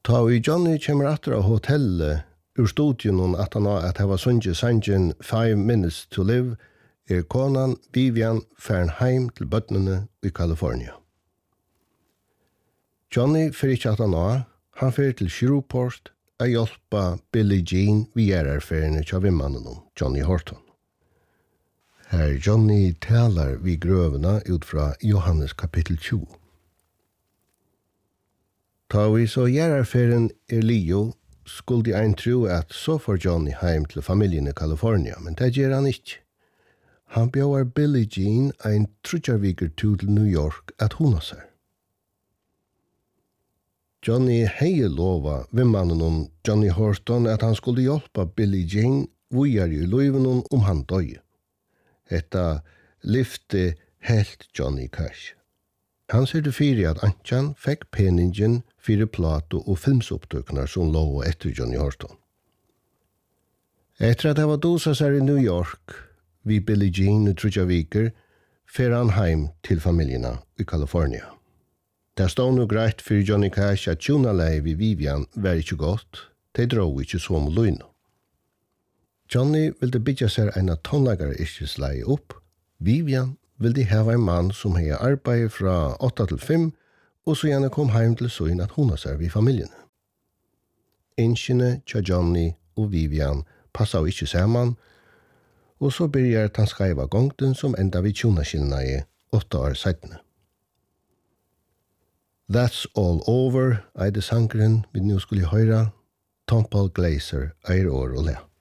Ta og Johnny kommer atter av hotellet ur studion at han har at det var sunget sangen 5 Minutes to Live konan Vivian fern heim til bøttene i California. Johnny fyrir ikke at han fyrir til Shreveport å hjelpe Billie Jean vi erfærende til vimmannen Johnny Horton. Her Johnny talar vi grøvene ut fra Johannes kapittel 20. Ta vi så erfæren Leo skulle ein tro at så får Johnny heim til familien i California, men det gjør han ikke. Han bjør Billie Jean ein trutjarviker tur til New York at hona seg. Johnny hei lova vimmannen Johnny Horton at han skulle hjelpe Billie Jean vujar i løyven han døy. Etta lyfte helt Johnny Cash. Han ser det fyrir at Antjan fikk peningen fyrir plato og filmsopptøkner som lå etter Johnny Horton. Etter at han var dosa seg i New York, vi Billie Jean og Trudjaviker, fer han heim til familierna i California. Det stod nu greit for Johnny Cash at tjonalei vi Vivian var ikke godt, de dro ikke som løgno. Johnny ville bytja seg en tonlagare iskeslei opp, Vivian ville hava en mann som hei arbeid fra 8 til 5, og så gjerne kom heim til søgn at hona seg vid familiene. Inskjene tja Johnny og Vivian passa jo ikke saman, og så byrjar han skreiva gongten som enda vid tjonaskillna i 8 år seitene. That's all over, eide sangren vi nu skulle høyra, Tom Paul Glaser, eier år og le.